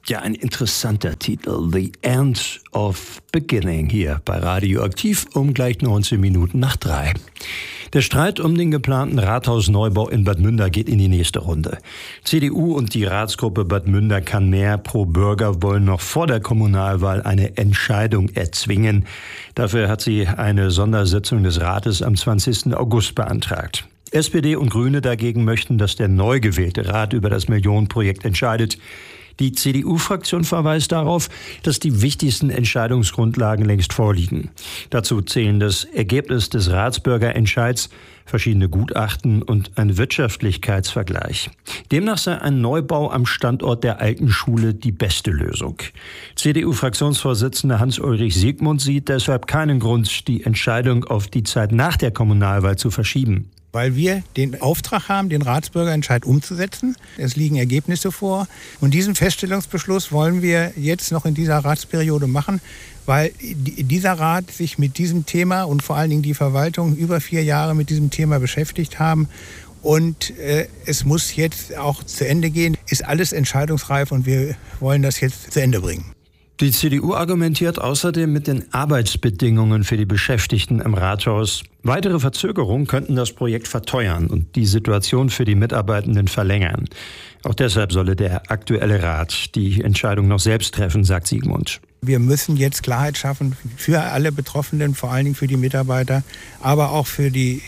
Ja, ein interessanter Titel. The End of Beginning hier bei Radioaktiv um gleich 19 Minuten nach 3. Der Streit um den geplanten Rathausneubau in Bad Münder geht in die nächste Runde. CDU und die Ratsgruppe Bad Münder kann mehr pro Bürger wollen noch vor der Kommunalwahl eine Entscheidung erzwingen. Dafür hat sie eine Sondersitzung des Rates am 20. August beantragt. SPD und Grüne dagegen möchten, dass der neu gewählte Rat über das Millionenprojekt entscheidet. Die CDU-Fraktion verweist darauf, dass die wichtigsten Entscheidungsgrundlagen längst vorliegen. Dazu zählen das Ergebnis des Ratsbürgerentscheids, verschiedene Gutachten und ein Wirtschaftlichkeitsvergleich. Demnach sei ein Neubau am Standort der alten Schule die beste Lösung. CDU-Fraktionsvorsitzender Hans-Ulrich Siegmund sieht deshalb keinen Grund, die Entscheidung auf die Zeit nach der Kommunalwahl zu verschieben. Weil wir den Auftrag haben, den Ratsbürgerentscheid umzusetzen. Es liegen Ergebnisse vor. Und diesen Feststellungsbeschluss wollen wir jetzt noch in dieser Ratsperiode machen, weil dieser Rat sich mit diesem Thema und vor allen Dingen die Verwaltung über 4 Jahre mit diesem Thema beschäftigt haben. Und es muss jetzt auch zu Ende gehen. Ist alles entscheidungsreif und wir wollen das jetzt zu Ende bringen. Die CDU argumentiert außerdem mit den Arbeitsbedingungen für die Beschäftigten im Rathaus. Weitere Verzögerungen könnten das Projekt verteuern und die Situation für die Mitarbeitenden verlängern. Auch deshalb solle der aktuelle Rat die Entscheidung noch selbst treffen, sagt Siegmund. Wir müssen jetzt Klarheit schaffen für alle Betroffenen, vor allen Dingen für die Mitarbeiter, aber auch für die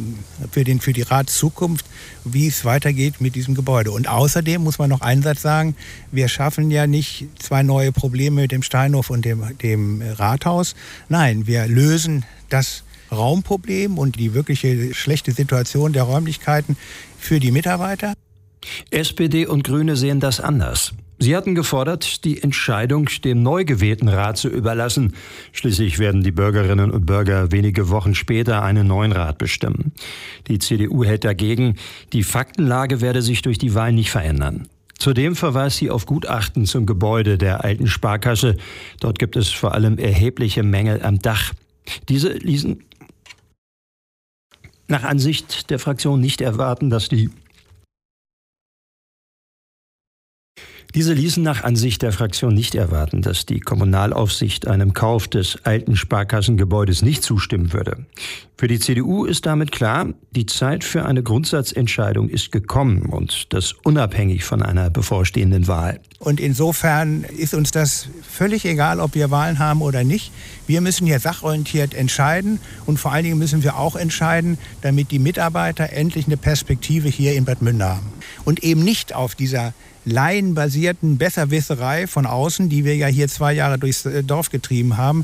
Ratszukunft, wie es weitergeht mit diesem Gebäude. Und außerdem muss man noch einen Satz sagen, wir schaffen ja nicht 2 neue Probleme mit dem Steinhof und dem Rathaus. Nein, wir lösen das Raumproblem und die wirkliche schlechte Situation der Räumlichkeiten für die Mitarbeiter. SPD und Grüne sehen das anders. Sie hatten gefordert, die Entscheidung dem neu gewählten Rat zu überlassen. Schließlich werden die Bürgerinnen und Bürger wenige Wochen später einen neuen Rat bestimmen. Die CDU hält dagegen, die Faktenlage werde sich durch die Wahl nicht verändern. Zudem verweist sie auf Gutachten zum Gebäude der alten Sparkasse. Dort gibt es vor allem erhebliche Mängel am Dach. Diese ließen nach Ansicht der Fraktion nicht erwarten, dass die Kommunalaufsicht einem Kauf des alten Sparkassengebäudes nicht zustimmen würde. Für die CDU ist damit klar, die Zeit für eine Grundsatzentscheidung ist gekommen und das unabhängig von einer bevorstehenden Wahl. Und insofern ist uns das völlig egal, ob wir Wahlen haben oder nicht. Wir müssen hier sachorientiert entscheiden und vor allen Dingen müssen wir auch entscheiden, damit die Mitarbeiter endlich eine Perspektive hier in Bad Münder haben. Und eben nicht auf dieser laienbasierten Besserwisserei von außen, die wir ja hier 2 Jahre durchs Dorf getrieben haben.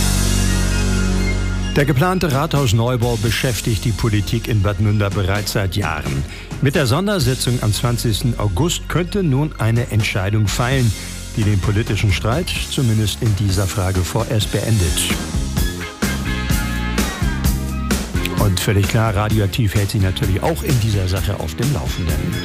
Der geplante Rathausneubau beschäftigt die Politik in Bad Münder bereits seit Jahren. Mit der Sondersitzung am 20. August könnte nun eine Entscheidung fallen, die den politischen Streit zumindest in dieser Frage vorerst beendet. Und völlig klar, Radioaktiv hält Sie natürlich auch in dieser Sache auf dem Laufenden.